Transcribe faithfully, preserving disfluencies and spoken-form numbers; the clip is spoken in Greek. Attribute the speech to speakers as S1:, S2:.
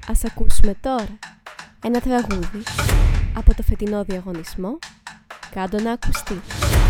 S1: Ας ακούσουμε τώρα ένα τραγούδι από το φετινό διαγωνισμό «Κάντο να ακουστεί».